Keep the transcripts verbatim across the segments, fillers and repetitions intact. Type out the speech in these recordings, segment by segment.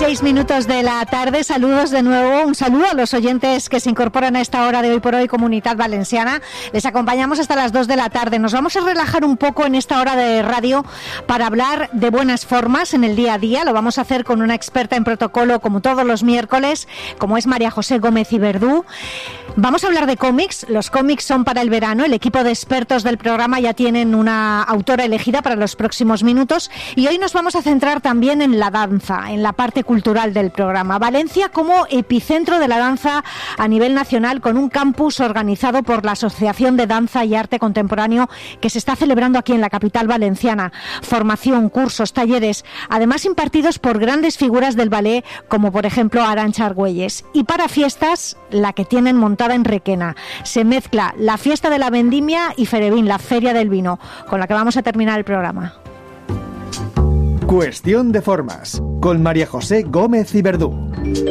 Seis minutos de la tarde, saludos de nuevo, un saludo a los oyentes que se incorporan a esta hora de Hoy por Hoy Comunitat Valenciana. Les acompañamos hasta las dos de la tarde. Nos vamos a relajar un poco en esta hora de radio para hablar de buenas formas en el día a día. Lo vamos a hacer con una experta en protocolo como todos los miércoles, como es María José Gómez y Verdú. Vamos a hablar de cómics. Los cómics son para el verano. El equipo de expertos del programa ya tienen una autora elegida para los próximos minutos y hoy nos vamos a centrar también en la danza, en la parte cultural del programa. Valencia como epicentro de la danza a nivel nacional, con un campus organizado por la Asociación de Danza y Arte Contemporáneo que se está celebrando aquí en la capital valenciana. Formación, cursos, talleres, además impartidos por grandes figuras del ballet como por ejemplo Arantxa Argüelles. Y para fiestas, la que tienen montada en Requena. Se mezcla la fiesta de la vendimia y Ferevín, la feria del vino, con la que vamos a terminar el programa. Cuestión de formas, con María José Gómez y Verdú.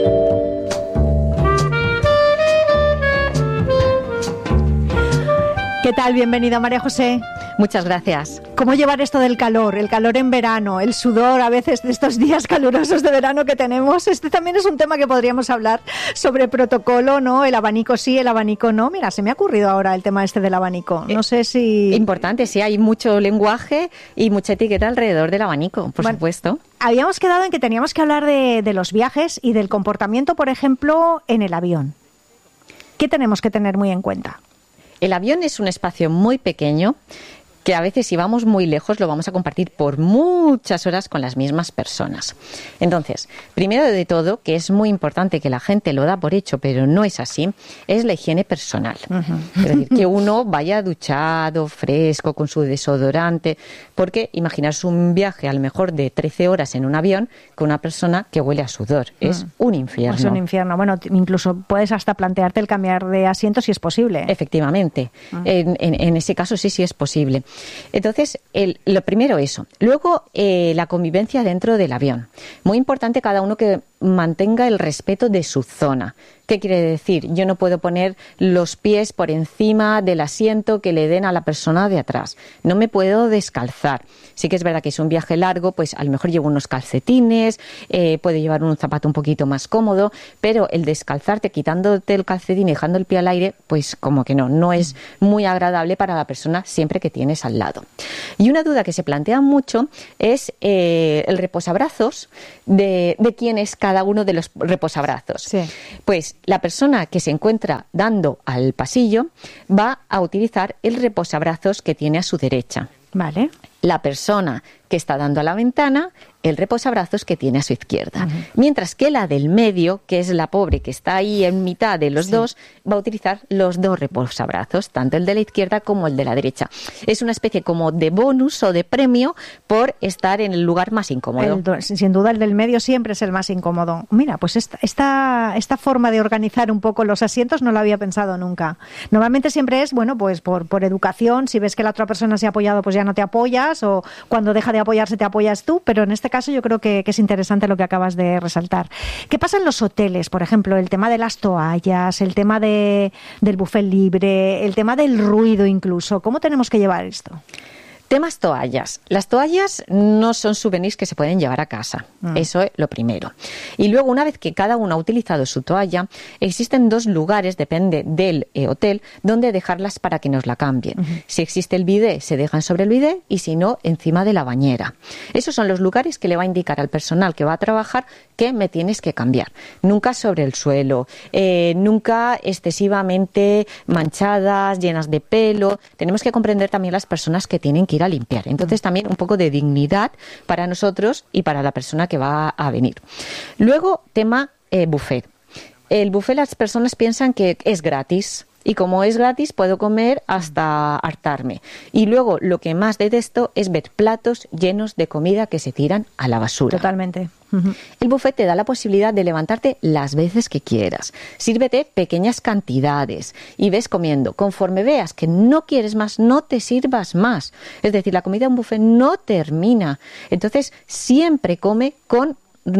¿Qué tal? Bienvenida, María José. Muchas gracias. ¿Cómo llevar esto del calor? El calor en verano, el sudor a veces de estos días calurosos de verano que tenemos. Este también es un tema que podríamos hablar sobre protocolo, ¿no? El abanico sí, el abanico no. Mira, se me ha ocurrido ahora el tema este del abanico. No sé si... Importante, sí, hay mucho lenguaje y mucha etiqueta alrededor del abanico, por bueno, supuesto. Habíamos quedado en que teníamos que hablar de, de los viajes y del comportamiento, por ejemplo, en el avión. ¿Qué tenemos que tener muy en cuenta? El avión es un espacio muy pequeño que a veces si vamos muy lejos lo vamos a compartir por muchas horas con las mismas personas. Entonces, primero de todo, que es muy importante que la gente lo da por hecho, pero no es así, es la higiene personal. Uh-huh. Es decir, que uno vaya duchado, fresco, con su desodorante, porque imaginaos un viaje a lo mejor de trece horas en un avión con una persona que huele a sudor. Uh-huh. Es un infierno. Es un infierno. Bueno, incluso puedes hasta plantearte el cambiar de asiento si es posible. Efectivamente. Uh-huh. En, en, en ese caso sí, sí es posible. Entonces, el, lo primero eso. Luego, eh, la convivencia dentro del avión. Muy importante cada uno que mantenga el respeto de su zona. ¿Qué quiere decir? Yo no puedo poner los pies por encima del asiento que le den a la persona de atrás. No me puedo descalzar. Sí que es verdad que es un viaje largo, pues a lo mejor llevo unos calcetines, eh, puedo llevar un zapato un poquito más cómodo, pero el descalzarte quitándote el calcetín y dejando el pie al aire, pues como que no, no es muy agradable para la persona siempre que tienes al lado. Y una duda que se plantea mucho es eh, el reposabrazos de, de quién es cada uno de los reposabrazos. Sí. Pues la persona que se encuentra dando al pasillo va a utilizar el reposabrazos que tiene a su derecha. Vale. La persona que está dando a la ventana, el reposabrazos que tiene a su izquierda. Uh-huh. Mientras que la del medio, que es la pobre que está ahí en mitad de los sí. dos, va a utilizar los dos reposabrazos, tanto el de la izquierda como el de la derecha. Es una especie como de bonus o de premio por estar en el lugar más incómodo. El, sin duda el del medio siempre es el más incómodo. Mira, pues esta, esta, esta forma de organizar un poco los asientos no lo había pensado nunca. Normalmente siempre es, bueno, pues por, por educación, si ves que la otra persona se ha apoyado, pues ya no te apoyas, o cuando deja de apoyarse te apoyas tú, pero en este caso yo creo que, que es interesante lo que acabas de resaltar. ¿Qué pasa en los hoteles? Por ejemplo, el tema de las toallas, el tema de, del buffet libre, el tema del ruido incluso. ¿Cómo tenemos que llevar esto? Temas toallas. Las toallas no son souvenirs que se pueden llevar a casa. Mm. Eso es lo primero. Y luego, una vez que cada uno ha utilizado su toalla, existen dos lugares, depende del eh, hotel, donde dejarlas para que nos la cambien. Uh-huh. Si existe el bidé, se dejan sobre el bidé, y si no, encima de la bañera. Esos son los lugares que le va a indicar al personal que va a trabajar que me tienes que cambiar. Nunca sobre el suelo, eh, nunca excesivamente manchadas, llenas de pelo. Tenemos que comprender también las personas que tienen que ir a limpiar. Entonces también un poco de dignidad para nosotros y para la persona que va a venir. Luego, tema eh, buffet. El buffet, las personas piensan que es gratis. Y como es gratis, puedo comer hasta hartarme. Y luego, lo que más detesto es ver platos llenos de comida que se tiran a la basura. Totalmente. Uh-huh. El buffet te da la posibilidad de levantarte las veces que quieras. Sírvete pequeñas cantidades y ves comiendo. Conforme veas que no quieres más, no te sirvas más. Es decir, la comida en un buffet no termina. Entonces, siempre come con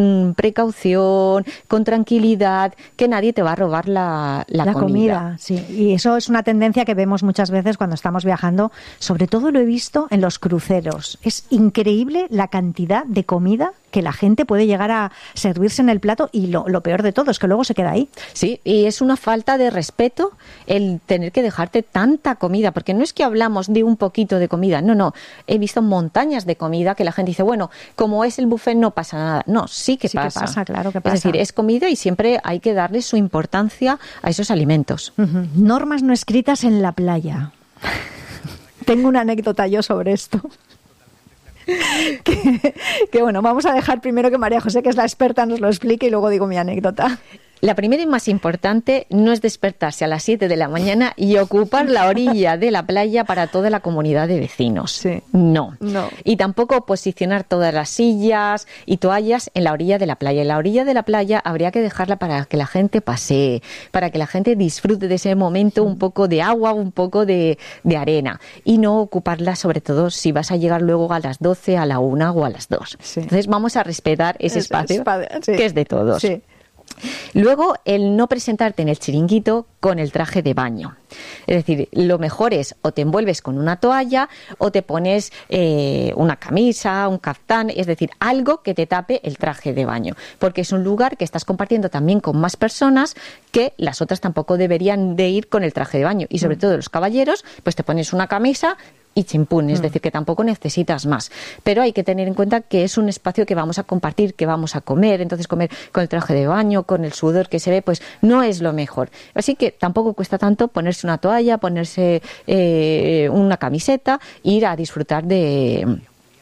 precaución, con tranquilidad, que nadie te va a robar la, la, la comida. comida. Sí, y eso es una tendencia que vemos muchas veces cuando estamos viajando, sobre todo lo he visto en los cruceros. Es increíble la cantidad de comida que la gente puede llegar a servirse en el plato y lo, lo peor de todo es que luego se queda ahí. Sí, y es una falta de respeto el tener que dejarte tanta comida, porque no es que hablamos de un poquito de comida, no, no, he visto montañas de comida que la gente dice, bueno, como es el buffet no pasa nada. No, sí que sí pasa. Que pasa, claro que pasa. Es decir, es comida y siempre hay que darle su importancia a esos alimentos. Uh-huh. Normas no escritas en la playa. Tengo una anécdota yo sobre esto. que, que bueno, vamos a dejar primero que María José, que es la experta, nos lo explique y luego digo mi anécdota. La primera y más importante no es despertarse a las siete de la mañana y ocupar la orilla de la playa para toda la comunidad de vecinos. Sí. No. no. Y tampoco posicionar todas las sillas y toallas en la orilla de la playa. En la orilla de la playa habría que dejarla para que la gente pasee, para que la gente disfrute de ese momento, un poco de agua, un poco de, de arena. Y no ocuparla, sobre todo, si vas a llegar luego a las doce, a la una o a las dos. Sí. Entonces vamos a respetar ese es, espacio, es, sí. que es de todos. Sí. Luego, el no presentarte en el chiringuito con el traje de baño. Es decir, lo mejor es o te envuelves con una toalla o te pones eh, una camisa, un caftán, es decir, algo que te tape el traje de baño. Porque es un lugar que estás compartiendo también con más personas que las otras tampoco deberían de ir con el traje de baño. Y sobre todo los caballeros, pues te pones una camisa y chimpún, es decir, que tampoco necesitas más. Pero hay que tener en cuenta que es un espacio que vamos a compartir, que vamos a comer, entonces comer con el traje de baño, con el sudor que se ve, pues no es lo mejor. Así que tampoco cuesta tanto ponerse una toalla, ponerse eh, una camiseta e ir a disfrutar de...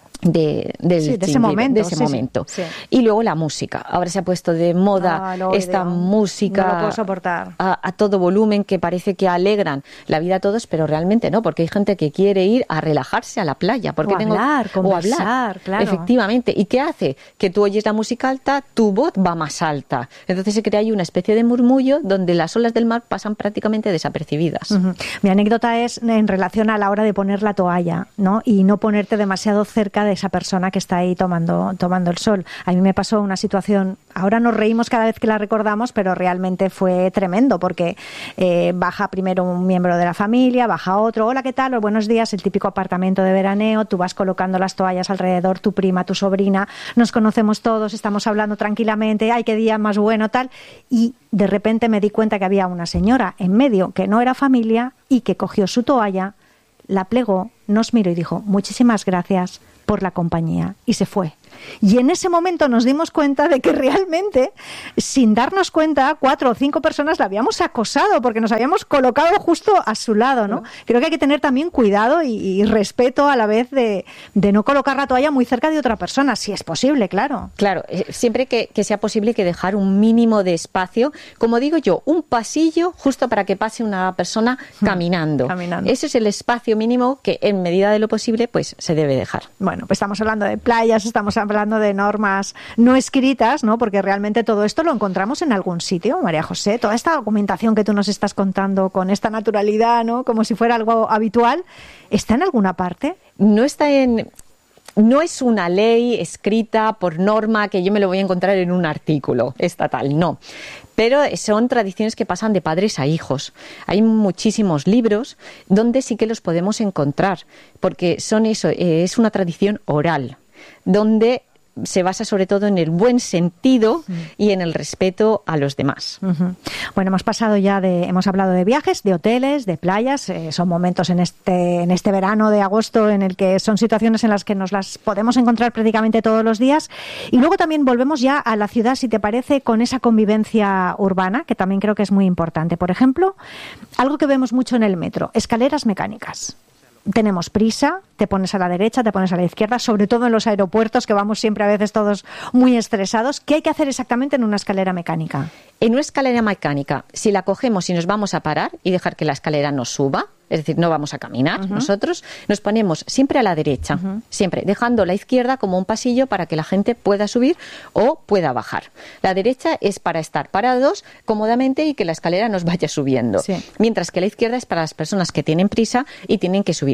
De, del sí, de ese momento, de ese sí, momento. Sí, sí. Y luego la música. Ahora se ha puesto de moda ah, esta odio. música no lo puedo soportar. A, a todo volumen que parece que alegran la vida a todos, pero realmente no, porque hay gente que quiere ir a relajarse a la playa. Porque o tengo, hablar, conversar, o hablar, claro. Efectivamente. ¿Y qué hace? Que tú oyes la música alta, tu voz va más alta. Entonces se crea ahí una especie de murmullo donde las olas del mar pasan prácticamente desapercibidas. Uh-huh. Mi anécdota es en relación a la hora de poner la toalla, ¿no? Y no ponerte demasiado cerca de esa persona que está ahí tomando, tomando el sol. A mí me pasó una situación, ahora nos reímos cada vez que la recordamos, pero realmente fue tremendo porque eh, baja primero un miembro de la familia, baja otro, hola, ¿qué tal? O buenos días, el típico apartamento de veraneo, tú vas colocando las toallas alrededor, tu prima, tu sobrina, nos conocemos todos, estamos hablando tranquilamente, ay, qué día más bueno, tal, y de repente me di cuenta que había una señora en medio que no era familia y que cogió su toalla, la plegó, nos miró y dijo, muchísimas gracias por la compañía, y se fue. Y en ese momento nos dimos cuenta de que realmente, sin darnos cuenta, cuatro o cinco personas la habíamos acosado porque nos habíamos colocado justo a su lado, ¿no? Creo que hay que tener también cuidado y, y respeto a la vez de, de no colocar la toalla muy cerca de otra persona, si es posible, claro. Claro, siempre que, que sea posible que dejar un mínimo de espacio, como digo yo, un pasillo justo para que pase una persona caminando. caminando. Ese es el espacio mínimo que en medida de lo posible pues se debe dejar. Bueno, pues estamos hablando de playas, estamos hablando de normas no escritas, ¿no? Porque realmente todo esto lo encontramos en algún sitio, María José. Toda esta documentación que tú nos estás contando con esta naturalidad, ¿no? Como si fuera algo habitual, ¿está en alguna parte? No está en... No es una ley escrita por norma que yo me lo voy a encontrar en un artículo estatal, no. Pero son tradiciones que pasan de padres a hijos. Hay muchísimos libros donde sí que los podemos encontrar, porque son eso, eh, es una tradición oral, donde se basa sobre todo en el buen sentido y en el respeto a los demás. Uh-huh. Bueno, hemos pasado ya de, hemos hablado de viajes, de hoteles, de playas, eh, son momentos en este, en este verano de agosto en el que son situaciones en las que nos las podemos encontrar prácticamente todos los días, y luego también volvemos ya a la ciudad, si te parece, con esa convivencia urbana, que también creo que es muy importante. Por ejemplo, algo que vemos mucho en el metro, escaleras mecánicas. Tenemos prisa, te pones a la derecha, te pones a la izquierda, sobre todo en los aeropuertos, que vamos siempre a veces todos muy estresados. ¿Qué hay que hacer exactamente en una escalera mecánica? En una escalera mecánica, si la cogemos y nos vamos a parar y dejar que la escalera nos suba, es decir, no vamos a caminar, uh-huh. nosotros nos ponemos siempre a la derecha, uh-huh. siempre, dejando la izquierda como un pasillo para que la gente pueda subir o pueda bajar. La derecha es para estar parados cómodamente y que la escalera nos vaya subiendo, sí. mientras que la izquierda es para las personas que tienen prisa y tienen que subir.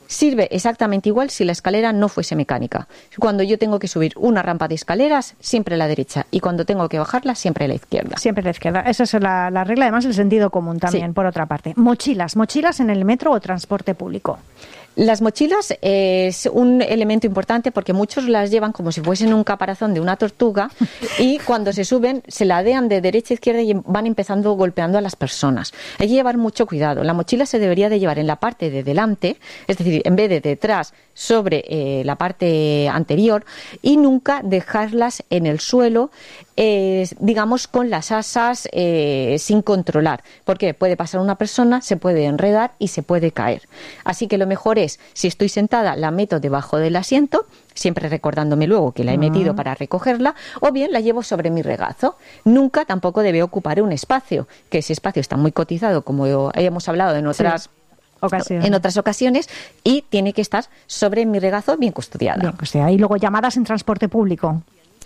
Sirve exactamente igual si la escalera no fuese mecánica. Cuando yo tengo que subir una rampa de escaleras, siempre a la derecha, y cuando tengo que bajarla, siempre a la izquierda. Siempre a la izquierda. Esa es la, la regla, además el sentido común también, sí. Por otra parte. Mochilas, mochilas en el metro o transporte público. Las mochilas es un elemento importante porque muchos las llevan como si fuesen un caparazón de una tortuga y cuando se suben se ladean de derecha a izquierda y van empezando golpeando a las personas. Hay que llevar mucho cuidado. La mochila se debería de llevar en la parte de delante, es decir, en vez de detrás, sobre eh, la parte anterior, y nunca dejarlas en el suelo, eh, digamos, con las asas eh, sin controlar. Porque puede pasar una persona, se puede enredar y se puede caer. Así que lo mejor es, si estoy sentada, la meto debajo del asiento, siempre recordándome luego que la he metido para recogerla, o bien la llevo sobre mi regazo. Nunca tampoco debe ocupar un espacio, que ese espacio está muy cotizado, como hemos hablado en otras... Sí. Ocasiones. En otras ocasiones, y tiene que estar sobre mi regazo bien custodiada. Bien custodiada. Y luego llamadas en transporte público.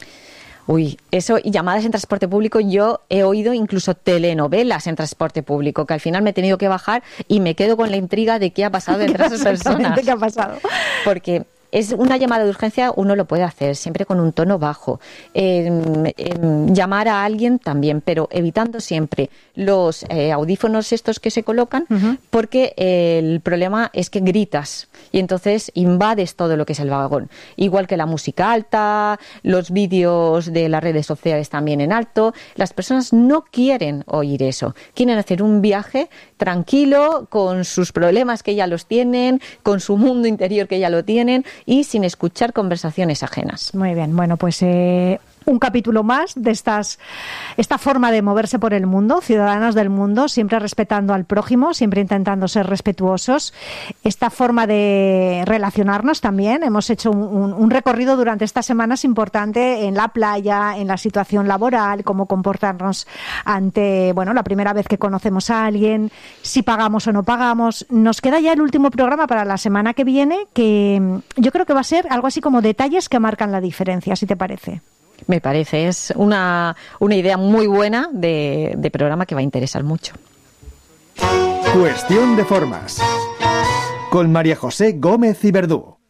Uy, eso, y llamadas en transporte público, yo he oído incluso telenovelas en transporte público, que al final me he tenido que bajar y me quedo con la intriga de qué ha pasado entre esas personas. ¿Qué ha pasado? Porque es una llamada de urgencia, uno lo puede hacer, siempre con un tono bajo. Eh, eh, llamar a alguien también, pero evitando siempre los eh, audífonos estos que se colocan, uh-huh. porque eh, el problema es que gritas y entonces invades todo lo que es el vagón. Igual que la música alta, los vídeos de las redes sociales también en alto. Las personas no quieren oír eso. Quieren hacer un viaje tranquilo, con sus problemas que ya los tienen, con su mundo interior que ya lo tienen, y sin escuchar conversaciones ajenas. Muy bien, bueno, pues eh, un capítulo más de estas esta forma de moverse por el mundo, ciudadanos del mundo, siempre respetando al prójimo, siempre intentando ser respetuosos. Esta forma de relacionarnos también. Hemos hecho un, un, un recorrido durante estas semanas importante en la playa, en la situación laboral, cómo comportarnos ante, bueno, la primera vez que conocemos a alguien, si pagamos o no pagamos. Nos queda ya el último programa para la semana que viene, que yo creo que va a ser algo así como detalles que marcan la diferencia, si te parece. Me parece, es una, una idea muy buena de, de programa que va a interesar mucho. Cuestión de formas. Con María José Gómez y Verdú.